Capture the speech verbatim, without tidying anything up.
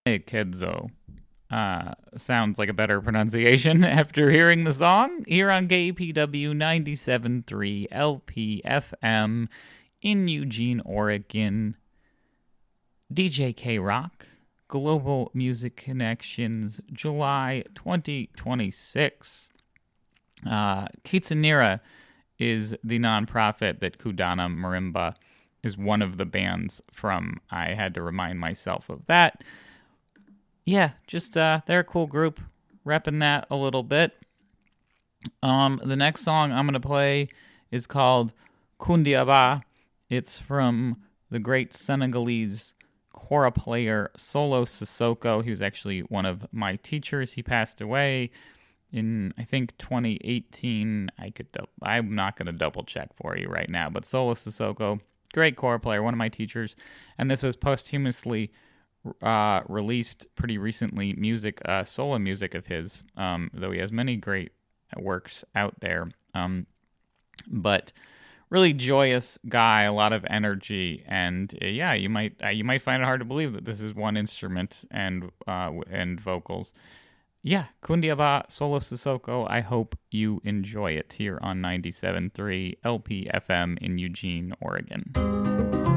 Kedzo. Uh, sounds like a better pronunciation after hearing the song here on K P W ninety-seven point three L P F M in Eugene, Oregon. D J K Rock, Global Music Connections, July twenty twenty-six. Uh, Kitsunira is the nonprofit that Kudana Marimba is one of the bands from. I had to remind myself of that. Yeah, just uh, they're a cool group, repping that a little bit. Um, the next song I'm going to play is called Kundiaba. It's from the great Senegalese kora player Solo Sissoko. He was actually one of my teachers. He passed away in, I think, twenty eighteen. I could, I'm not going to double check for you right now, but Solo Sissoko, great kora player, one of my teachers, and this was posthumously uh, released pretty recently. Music, uh, solo music of his, um, though he has many great works out there. Um, but really joyous guy, a lot of energy, and uh, yeah, you might uh, you might find it hard to believe that this is one instrument and uh, and vocals. Yeah, Kundiaba, Solo Sissoko. I hope you enjoy it here on ninety-seven point three L P F M in Eugene, Oregon.